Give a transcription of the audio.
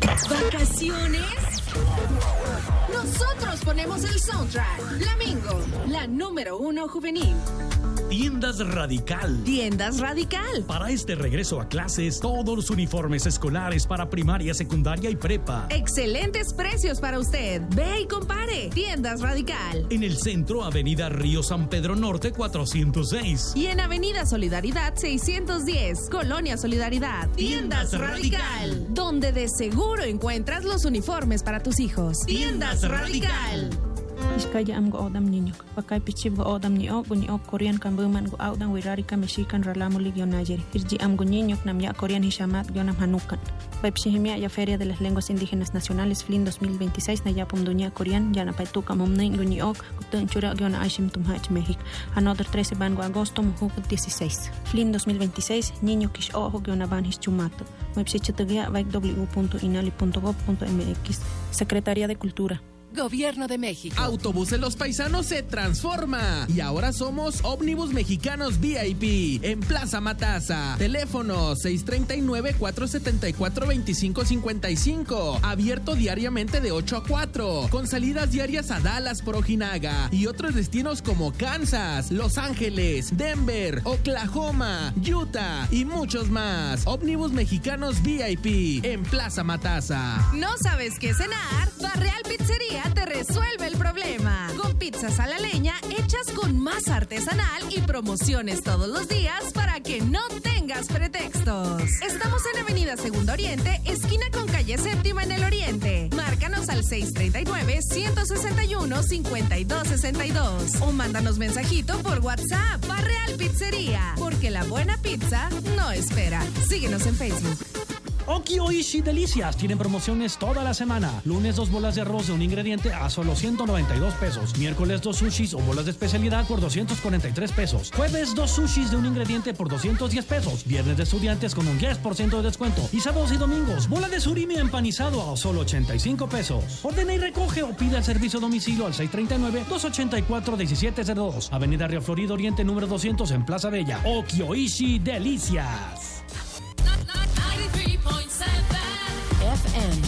¿Vacaciones? Nosotros ponemos el soundtrack. Flamingo, la número 1 juvenil. Tiendas Radical. Tiendas Radical. Para este regreso a clases, todos los uniformes escolares para primaria, secundaria y prepa. Excelentes precios para usted. Ve y compare. Tiendas Radical. En el centro, Avenida Río San Pedro Norte 406. Y en Avenida Solidaridad 610, Colonia Solidaridad. Tiendas Radical. Donde de seguro encuentras los uniformes para tus hijos. Tiendas Radical. Iskaya am go odam niño. Pakai pichib go odam niño, bunyo Korean kan buman go odam wirari ka Mexican ralamu ligio Niger. Irji am go niño nam ya Korean hishamat gionam hanukan. Pepsihimia ya Feria de las Lenguas Indígenas Nacionales FLIN 2026 na ya pomdunya Korean ya na paituka momnen go niño kutun chura giona aishim tumhach México. Another 13 ban go agosto muhu 16. FLIN 2026 niño kish ojo giona ban hischumato. Website www.inali.gov.mx. Secretaría de Cultura. Gobierno de México. Autobuses Los Paisanos se transforma y ahora somos Ómnibus Mexicanos VIP en Plaza Matasa. Teléfono 639-474-2555. Abierto diariamente de 8 a 4. Con salidas diarias a Dallas por Ojinaga y otros destinos como Kansas, Los Ángeles, Denver, Oklahoma, Utah y muchos más. Ómnibus Mexicanos VIP en Plaza Matasa. ¿No sabes qué cenar? Barreal Pizzería te resuelve el problema. Con pizzas a la leña hechas con masa artesanal y promociones todos los días para que no tengas pretextos. Estamos en Avenida Segundo Oriente, esquina con calle Séptima en el Oriente. Márcanos al 639-161-5262 o mándanos mensajito por WhatsApp. Barreal Pizzería, porque la buena pizza no espera. Síguenos en Facebook. Oki Oishi Delicias tienen promociones toda la semana. Lunes 2 bolas de arroz de un ingrediente a solo 192 pesos. Miércoles 2 sushis o bolas de especialidad por 243 pesos. Jueves 2 sushis de un ingrediente por 210 pesos. Viernes de estudiantes con un 10% de descuento. Y sábados y domingos, bola de surimi empanizado a solo 85 pesos. Ordena y recoge o pide el servicio a domicilio al 639-284-1702. Avenida Río Florida Oriente número 200 en Plaza Bella. Oki Oishi Delicias. FM